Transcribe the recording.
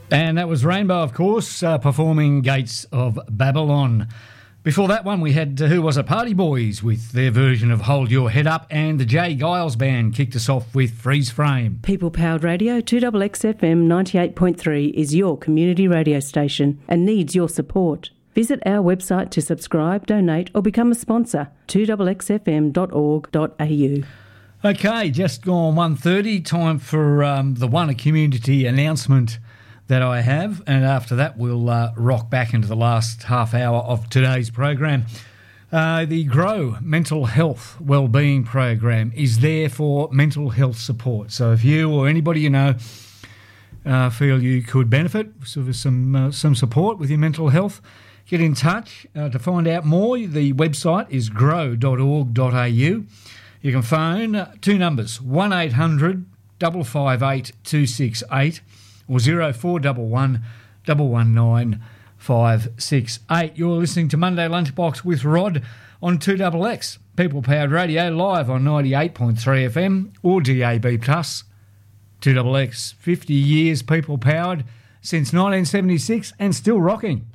And that was Rainbow, of course, performing Gates of Babylon. Before that one, we had Who Was It? Party Boys with their version of Hold Your Head Up, and the Jay Giles Band kicked us off with Freeze Frame. People Powered Radio 2XXFM 98.3 is your community radio station and needs your support. Visit our website to subscribe, donate or become a sponsor, 2XXFM.org.au. Okay, just gone 1:30, time for the one community announcement that I have, and after that we'll rock back into the last half hour of today's program. The GROW Mental Health Wellbeing Program is there for mental health support. So if you or anybody you know feel you could benefit with some support with your mental health, get in touch. To find out more, the website is grow.org.au. You can phone two numbers, 1800 558 268 or 0411 119 568. You're listening to Monday Lunchbox with Rod on 2XX, People Powered Radio, live on 98.3 FM or DAB+. 2XX, 50 years people powered since 1976 and still rocking.